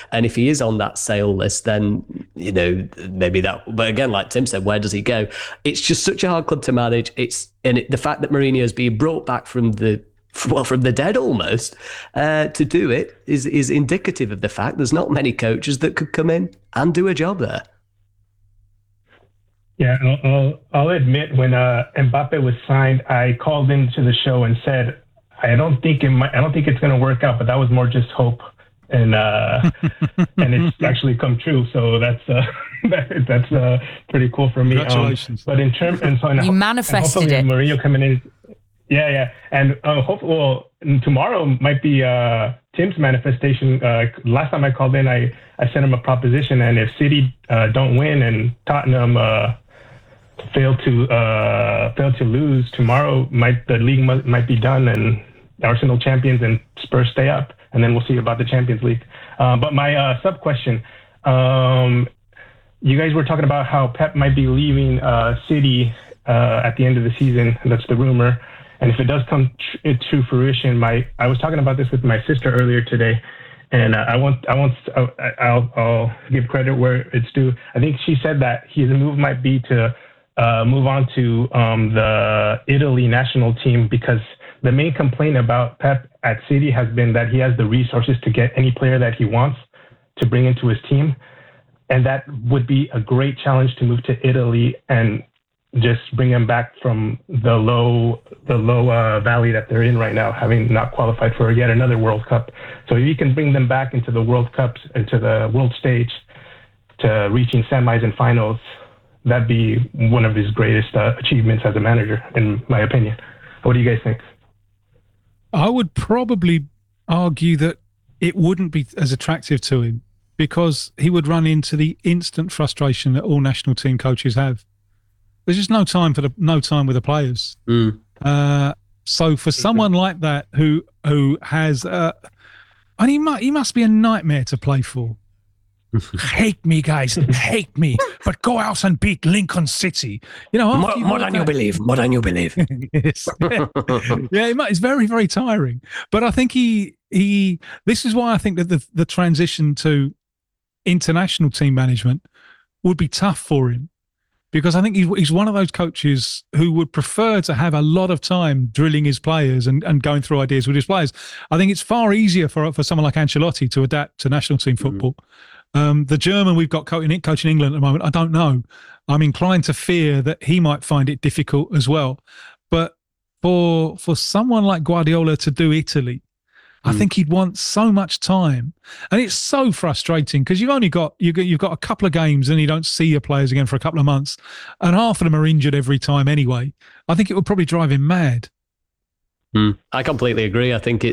And if he is on that sale list, then, maybe that, but again, like Tim said, where does he go? It's just such a hard club to manage. The fact that Mourinho is being brought back from the dead almost to do it is indicative of the fact there's not many coaches that could come in and do a job there. Yeah, I'll admit when Mbappe was signed, I called into the show and said, I don't think it's going to work out, but that was more just hope, and it's actually come true. So that's pretty cool for me. Congratulations! But in terms, you manifested it. Mourinho coming in, yeah, and hopefully, tomorrow might be Tim's manifestation. Last time I called in, I sent him a proposition, and if City don't win and Tottenham fail to lose tomorrow, the league might be done, and Arsenal champions and Spurs stay up, and then we'll see about the Champions League. But my sub question, you guys were talking about how Pep might be leaving City at the end of the season. That's the rumor. And if it does come to fruition, I was talking about this with my sister earlier today, and I'll give credit where it's due. I think she said that his move might be to move on to the Italy national team, because the main complaint about Pep at City has been that he has the resources to get any player that he wants to bring into his team, and that would be a great challenge to move to Italy and just bring them back from the low valley that they're in right now, having not qualified for yet another World Cup. So if you can bring them back into the World Cups, into the world stage, to reaching semis and finals, that'd be one of his greatest achievements as a manager, in my opinion. What do you guys think? I would probably argue that it wouldn't be as attractive to him, because he would run into the instant frustration that all national team coaches have. There's just no time with the players. So for someone like that who has, and he must be a nightmare to play for. Hate me, guys, hate me, but go out and beat Lincoln City. More than you believe. Yes. Yeah, it's very, very tiring. But I think this is why I think that the transition to international team management would be tough for him. Because I think he's one of those coaches who would prefer to have a lot of time drilling his players and going through ideas with his players. I think it's far easier for someone like Ancelotti to adapt to national team football. The German we've got coaching England at the moment, I don't know. I'm inclined to fear that he might find it difficult as well. But for someone like Guardiola to do Italy, I think he'd want so much time, and it's so frustrating because you've got a couple of games and you don't see your players again for a couple of months, and half of them are injured every time anyway. I think it would probably drive him mad. I completely agree. I think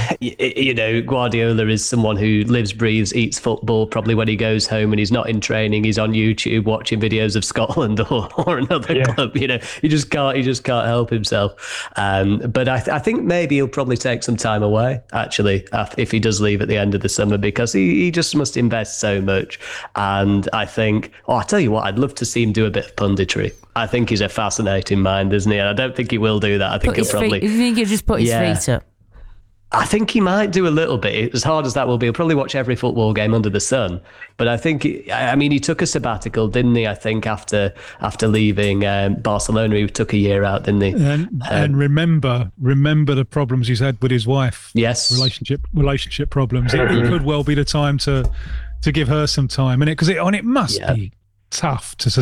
Guardiola is someone who lives, breathes, eats football. Probably when he goes home and he's not in training, he's on YouTube watching videos of Scotland or another club. He just can't help himself. But I think maybe he'll probably take some time away, actually, if he does leave at the end of the summer, because he just must invest so much. And I think, I tell you what, I'd love to see him do a bit of punditry. I think he's a fascinating mind, isn't he? And I don't think he will do that. I think he'll probably... You think he'll just put his feet up? I think he might do a little bit. As hard as that will be, he'll probably watch every football game under the sun. But I think, he took a sabbatical, didn't he? I think after leaving Barcelona, he took a year out, didn't he? And remember the problems he's had with his wife. Yes. Relationship problems. It could well be the time to give her some time, innit? Because it must be tough to